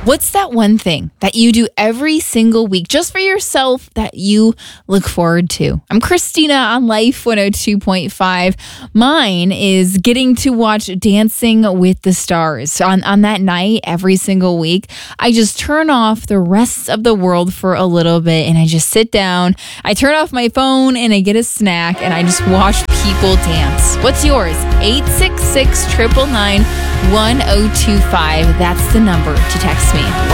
What's that one thing that you do every single week just for yourself that you look forward to? I'm Christina on Life 102.5. Mine is getting to watch Dancing with the Stars. On that night, every single week, I just turn off the rest of the world for a little bit and I just sit down. I turn off my phone and I get a snack and I just watch people dance. What's yours? 866-999-1025. That's the number to text me.